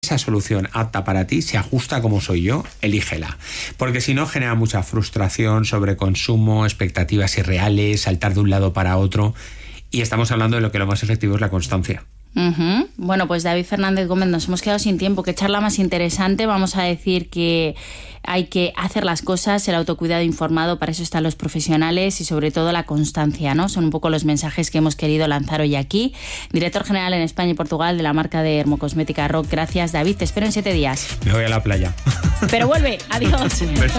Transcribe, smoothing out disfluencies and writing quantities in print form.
esa solución apta para ti se ajusta como soy yo, elígela. Porque si no, genera mucha frustración, sobreconsumo, expectativas irreales, saltar de un lado para otro. Y estamos hablando de lo más efectivo es la constancia. Uh-huh. Bueno, pues David Fernández Gómez, nos hemos quedado sin tiempo. Qué charla más interesante. Vamos a decir que hay que hacer las cosas, el autocuidado informado, para eso están los profesionales, y sobre todo la constancia, ¿no? Son un poco los mensajes que hemos querido lanzar hoy aquí. Director general en España y Portugal de la marca de dermocosmética Roc. Gracias, David. Te espero en 7 días. Me voy a la playa. Pero vuelve. Adiós. Un beso.